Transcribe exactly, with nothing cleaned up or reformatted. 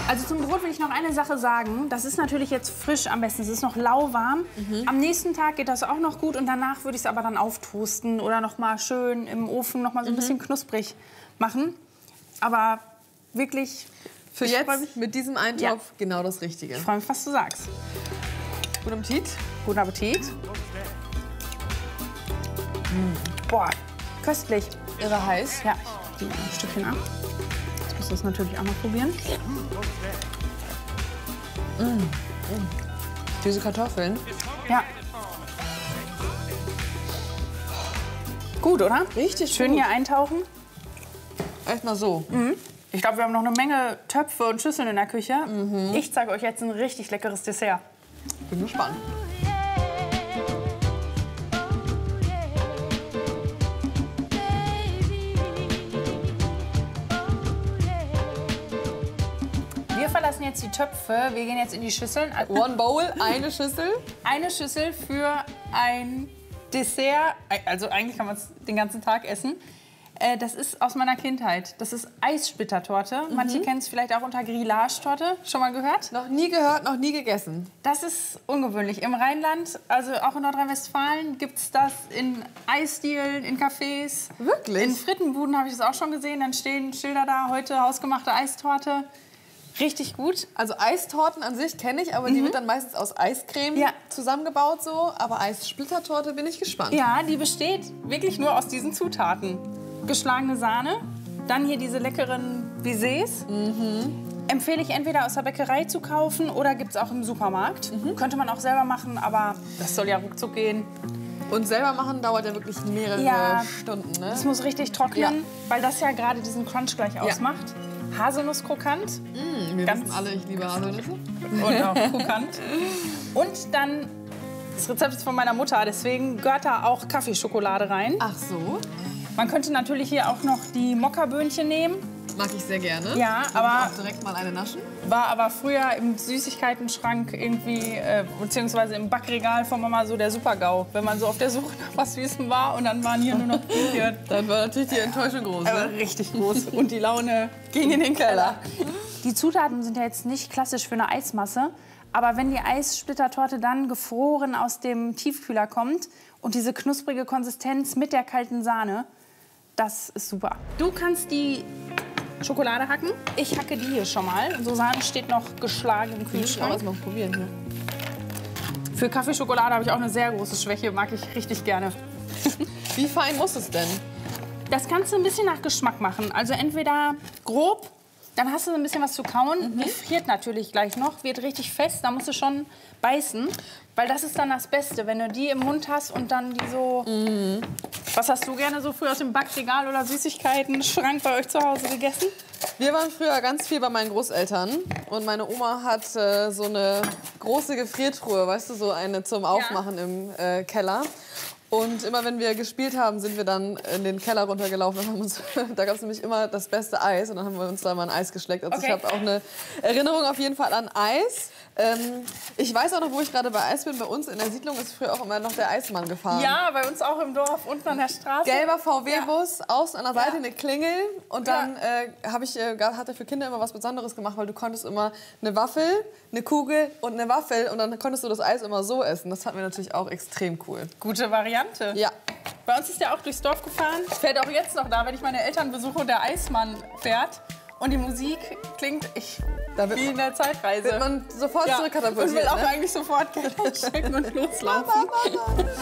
Also zum Brot will ich noch eine Sache sagen. Das ist natürlich jetzt frisch am besten. Es ist noch lauwarm. Mhm. Am nächsten Tag geht das auch noch gut und danach würde ich es aber dann auftoasten oder noch mal schön im Ofen noch mal so ein mhm. bisschen knusprig machen. Aber wirklich für jetzt mit diesem Eintopf ja. genau das Richtige. Ich freue mich, was du sagst. Guten Appetit. Guten Appetit. Mm. Boah, köstlich. Irre heiß. Ja, ich gebe ein Stückchen ab. Jetzt musst du es natürlich auch mal probieren. Mm. Mm. Diese Kartoffeln. Ja. Gut, oder? Richtig schön gut. Hier eintauchen. Echt mal so. Mhm. Ich glaube, wir haben noch eine Menge Töpfe und Schüsseln in der Küche. Mhm. Ich zeige euch jetzt ein richtig leckeres Dessert. Bin gespannt. Wir verlassen jetzt die Töpfe. Wir gehen jetzt in die Schüsseln. One Bowl, eine Schüssel. Eine Schüssel für ein Dessert. Also eigentlich kann man es den ganzen Tag essen. Das ist aus meiner Kindheit. Das ist Eissplittertorte. Mhm. Manche kennen es vielleicht auch unter Grillage-Torte. Schon mal gehört? Noch nie gehört, noch nie gegessen. Das ist ungewöhnlich. Im Rheinland, also auch in Nordrhein-Westfalen, gibt es das in Eisdielen, in Cafés. Wirklich? In Frittenbuden habe ich das auch schon gesehen. Dann stehen Schilder da, heute hausgemachte Eistorte. Richtig gut. Also Eistorten an sich kenne ich, aber mhm. die wird dann meistens aus Eiscreme ja. zusammengebaut so. Aber Eissplittertorte bin ich gespannt. Ja, die besteht wirklich nur aus diesen Zutaten. Geschlagene Sahne, dann hier diese leckeren Bisets. Mhm. Empfehle ich entweder aus der Bäckerei zu kaufen oder gibt es auch im Supermarkt. Mhm. Könnte man auch selber machen, aber das soll ja ruckzuck gehen. Und selber machen dauert ja wirklich mehrere ja, Stunden, ne? Das muss richtig trocknen, ja. weil das ja gerade diesen Crunch gleich ausmacht. Ja. Haselnusskrokant. Mm, wir wissen alle, ich liebe Haselnüsse. Und auch krokant. Und dann, das Rezept ist von meiner Mutter, deswegen gehört da auch Kaffeeschokolade rein. Ach so. Man könnte natürlich hier auch noch die Mokkaböhnchen nehmen. Mag ich sehr gerne. Ja, aber auch direkt mal eine naschen. War aber früher im Süßigkeitenschrank irgendwie, äh, beziehungsweise im Backregal von Mama so der Super-GAU. Wenn man so auf der Suche nach was Süßem war und dann waren hier nur noch hier. Dann war natürlich die Enttäuschung groß. Aber ne? richtig groß. Und die Laune ging in den Keller. Die Zutaten sind ja jetzt nicht klassisch für eine Eismasse. Aber wenn die Eissplittertorte dann gefroren aus dem Tiefkühler kommt und diese knusprige Konsistenz mit der kalten Sahne, das ist super. Du kannst die Schokolade hacken. Ich hacke die hier schon mal. So Sahne steht noch geschlagen im Kühlschrank. Ich mal probieren hier. Für Kaffeeschokolade habe ich auch eine sehr große Schwäche. Mag ich richtig gerne. Wie fein muss es denn? Das kannst du ein bisschen nach Geschmack machen. Also entweder grob, dann hast du ein bisschen was zu kauen. Mhm. Die friert natürlich gleich noch, wird richtig fest. Da musst du schon beißen, weil das ist dann das Beste, wenn du die im Mund hast und dann die so... Mhm. Was hast du gerne so früher aus dem Backregal oder Süßigkeiten-Schrank bei euch zu Hause gegessen? Wir waren früher ganz viel bei meinen Großeltern und meine Oma hat äh, so eine große Gefriertruhe, weißt du, so eine zum Aufmachen ja. im äh, Keller. Und immer wenn wir gespielt haben, sind wir dann in den Keller runtergelaufen und haben uns, da gab es nämlich immer das beste Eis und dann haben wir uns da mal ein Eis geschleckt. Also okay. ich habe auch eine Erinnerung auf jeden Fall an Eis. Ähm, ich weiß auch noch, wo ich gerade bei Eis bin. Bei uns in der Siedlung ist früher auch immer noch der Eismann gefahren. Ja, bei uns auch im Dorf, unten an der Straße. Gelber V W-Bus, ja. außen an der Seite ja. eine Klingel. Und dann ja. äh, hab ich, äh, hat er für Kinder immer was Besonderes gemacht, weil du konntest immer eine Waffel, eine Kugel und eine Waffel. Und dann konntest du das Eis immer so essen. Das fanden wir natürlich auch extrem cool. Gute Variante. Ja. Bei uns ist der auch durchs Dorf gefahren. Fährt auch jetzt noch da, wenn ich meine Eltern besuche und der Eismann fährt. Und die Musik klingt ich, da wird wie in der Zeitreise. Wird man sofort ja. zurückkatapultiert. Und will auch ne? eigentlich sofort Geld ausstecken und loslaufen.